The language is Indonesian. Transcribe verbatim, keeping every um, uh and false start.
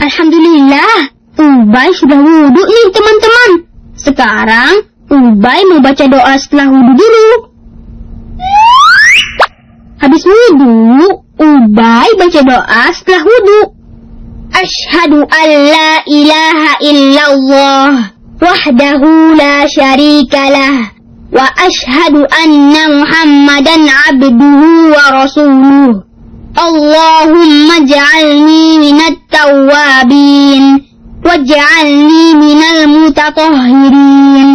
Alhamdulillah, Ubay sudah wudhu nih teman-teman. Sekarang Ubay mau baca doa setelah wudhu dulu. Habis wudhu, Ubay baca doa setelah wudhu. Asyhadu an la ilaha illallah wahdahu la syarikalah wa asyhadu anna Muhammadan abduhu wa rasuluh. Allahumma ja'alni minat tawwabin waj'alni minal mutatahhirin.